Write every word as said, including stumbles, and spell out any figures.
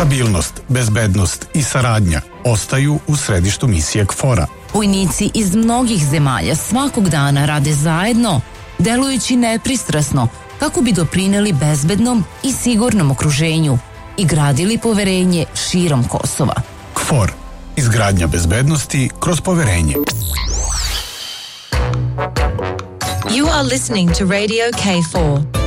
Stabilnost, bezbednost i saradnja ostaju u središtu misije K F O R-a. Vojnici iz mnogih zemalja svakog dana rade zajedno, delujući nepristrasno kako bi doprineli bezbednom i sigurnom okruženju i gradili poverenje širom Kosova. K F O R. Izgradnja bezbednosti kroz poverenje. You are listening to Radio K four.